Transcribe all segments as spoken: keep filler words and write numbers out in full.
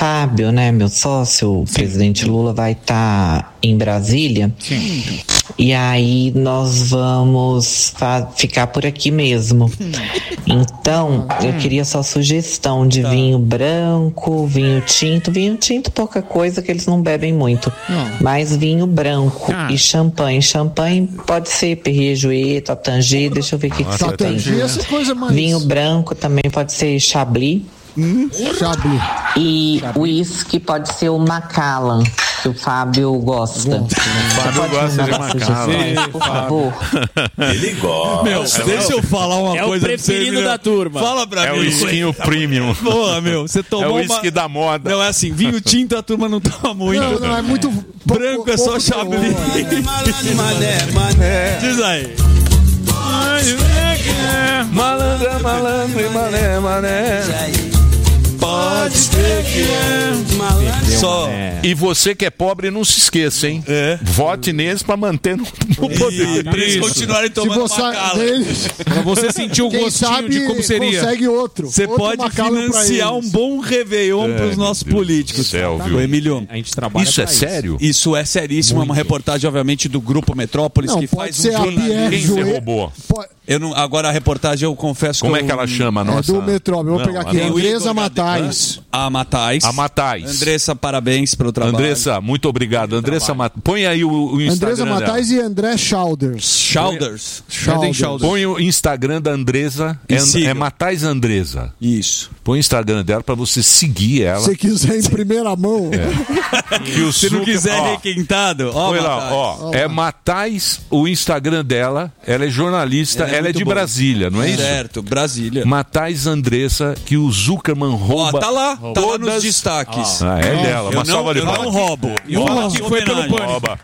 Fábio, né, meu sócio, o presidente Lula, vai estar tá em Brasília. Sim. E aí nós vamos fa- ficar por aqui mesmo. Então, eu queria só sugestão de tá. vinho branco, vinho tinto. Vinho tinto, pouca coisa, que eles não bebem muito. Não. Mas vinho branco ah. e champanhe. Champanhe pode ser Perrier Jouet, Tatangier, deixa eu ver o que, que você tem. Essa coisa mais... Vinho branco também pode ser Chablis. Hum, Chablis. E uísque pode ser o Macallan, que o Fábio gosta. O Fábio gosta de Macallan, por favor. Ele gosta. Meu, deixa eu falar uma é coisa. É o preferido você, da turma. Fala pra é mim. É o whiskinho premium. Porra, meu, você tomou É o whisky uma... da moda. Não, é assim, vinho tinto a turma não toma muito. Não, não, é muito... Branco é só Chablis. Diz aí. Malandra, malandro e mané, mané. Pode ser que é malandro. Só. É. E você que é pobre, não se esqueça, hein? É. Vote neles pra manter no, no poder. Pra eles continuarem tomando você, Macallan. Deles, pra você sentir o quem gostinho sabe, de como seria. Consegue outro. Você outro pode Macallan financiar um bom Réveillon é, pros nossos políticos. Céu, viu? O Emílio, a gente trabalha isso é isso. sério? Isso é seríssimo. Muito. É uma reportagem, obviamente, do Grupo Metrópolis, não, que pode faz ser um a Pierre Quem Jouet, você roubou? Pode... Eu não, agora a reportagem eu confesso Como que é que eu... ela chama a nossa? É do Metrópolis. Vou não, pegar aqui. Tem Andressa Matais. A Matais. A Matais. Andressa, parabéns pelo trabalho. Andressa, muito obrigado. Andressa Matais. Põe aí o, o Instagram Andressa Matais dela. e André Chalders. Chalders. Chalders. Põe o Instagram da Andressa. É, é Matais Andressa. Isso. Põe o Instagram dela pra você seguir ela. Se quiser em primeira mão. É. E o Se não quiser ó, requentado, ó, Põe lá, ó, ó. É Matais, o Instagram dela. Ela é jornalista, ela, ela é, é de boa. Brasília, não é isso? Certo, Brasília. Matais Andressa, que o Zuckerman rouba. Ó, tá lá, todas... tá lá nos destaques. Ah, é dela. Eu uma não, salva de eu não roubo. Eu roubo que foi pelo rouba.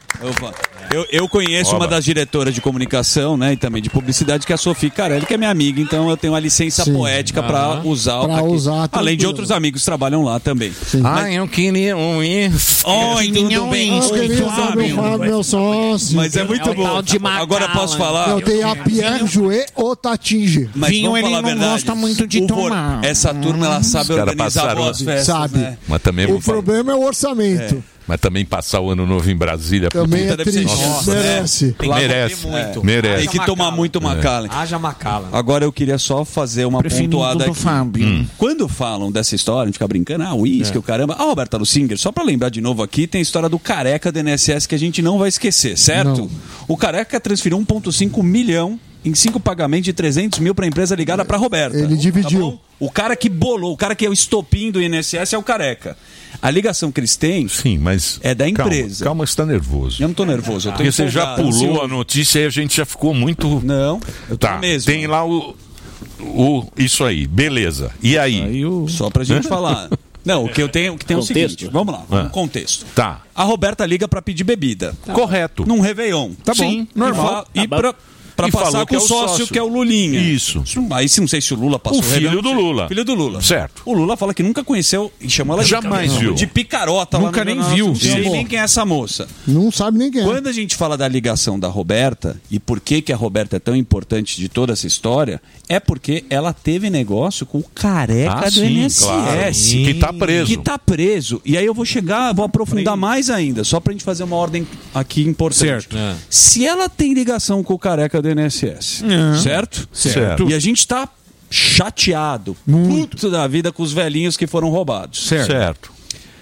Eu, eu conheço Oba. uma das diretoras de comunicação, né, e também de publicidade, que é a Sofia Carelli, que é minha amiga, então eu tenho uma licença Sim. poética para usar. Pra aqui. usar Além de outros amigos que trabalham lá também. Sim. Ah, Mas... eu queria um isso. Oi, tudo bem? Eu queria saber falar do meu sócio. Mas é muito é bom. Agora posso falar? Eu tenho a Pierre Jouet ou Tatinge. Mas Vinho ele não verdade. gosta muito de o tomar. Essa turma, ela sabe organizar boas festas. Sabe. Né? Mas também o problema falar. é o orçamento. É. Mas também passar o ano novo em Brasília... Também é triste. Nossa, merece. Né? Merece. Muito. É. Merece. Tem que tomar muito Macallan. É. Haja Macallan. Agora eu queria só fazer uma Preferido pontuada do aqui. Fábio. Hum. Quando falam dessa história, a gente fica brincando, ah, uísque, é. o caramba. Ah, Roberta Lusinger, só pra lembrar de novo aqui, tem a história do careca do I N S S que a gente não vai esquecer, certo? Não. O careca transferiu um vírgula cinco milhão em cinco pagamentos de trezentos mil para a empresa ligada para Roberta. Ele dividiu. Tá o cara que bolou, o cara que é o estopim do I N S S é o careca. A ligação que eles têm Sim, mas é da empresa. Calma, calma você está nervoso. Eu não estou nervoso. Eu tô Porque você já pulou senhor. a notícia e a gente já ficou muito... Não, eu tô tá, mesmo. Tem lá o, o... Isso aí, beleza. E aí? aí o... Só pra gente falar... Não, o que eu tenho, o que tem é o Contexto. seguinte, vamos lá, vamos Ah. contexto. Tá. A Roberta liga pra pedir bebida. Tá. Correto. Num Réveillon. Tá bom, Sim, normal. E, fa- e Tá pra, pra E passar falou com que é o o sócio, sócio. que é o Lulinha. Isso. Aí se não sei se o Lula passou O filho Réveillon, do Lula. Filho do Lula. Certo. O Lula fala que nunca conheceu e chamou ela de Jamais não, viu. de picarota. Nunca lá no, nem no, viu. Não sei Sim. nem quem é essa moça. Não sabe nem quem é. Quando a gente fala da ligação da Roberta e por que, que a Roberta é tão importante de toda essa história, é porque ela teve negócio com o careca Ah, do sim, I N S S. claro. Que tá preso. Que tá preso. E aí eu vou chegar, vou aprofundar mais ainda, só pra gente fazer uma ordem aqui importante. Certo. É. Se ela tem ligação com o careca do I N S S, É. certo? Certo. E a gente tá chateado, Muito. puto da vida com os velhinhos que foram roubados. Certo. Certo.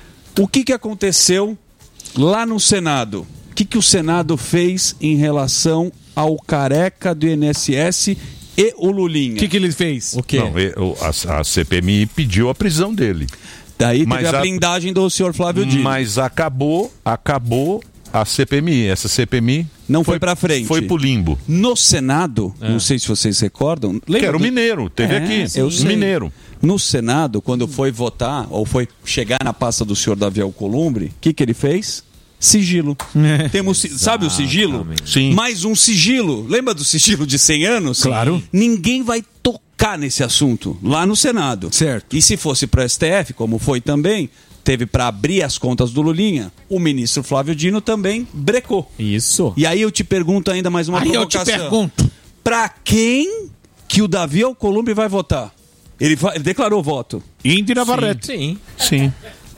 O que, que aconteceu lá no Senado? O que, que o Senado fez em relação ao careca do I N S S e o Lulinha? O que, que ele fez? O quê? Não, e- o- a, a C P M I pediu a prisão dele. Daí teve Mas a a- blindagem do senhor Flávio Dino. Mas acabou, acabou a C P M I. Essa C P M I Não foi pra frente. Foi pro limbo. No Senado, não sei se vocês recordam... lembra Que era o do- mineiro, teve É, aqui. eu o sei. mineiro. No Senado, quando foi votar, ou foi chegar na pasta do senhor Davi Alcolumbre, o que, que ele fez? Sigilo. É. Temos, si- sabe o sigilo? Sim. Mais um sigilo. Lembra do sigilo de cem anos? Claro. Ninguém vai tocar nesse assunto lá no Senado. Certo. E se fosse para o S T F, como foi também, teve para abrir as contas do Lulinha, o ministro Flávio Dino também brecou. Isso. E aí eu te pergunto ainda mais uma Aí eu te provocação. pergunto. Para quem que o Davi Alcolumbre vai votar? Ele, va- ele declarou voto. Índio Navarrete. Sim. Sim.